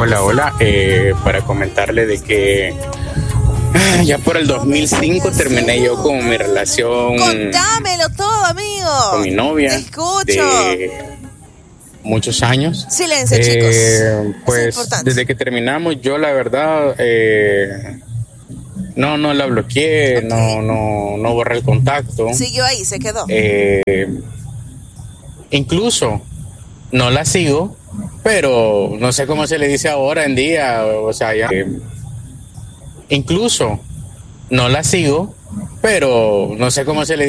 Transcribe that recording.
Hola, hola. Para comentarle de que ya por el 2005 terminé yo con mi relación. Contámelo todo, amigo. Con mi novia. Te escucho. De muchos años. Silencio, chicos. Pues desde que terminamos, yo la verdad no la bloqueé, Okay. no borré el contacto. Siguió ahí, se quedó. Incluso no la sigo, pero no sé cómo se le dice ahora en día, o sea, ya. Incluso no la sigo, pero no sé cómo se le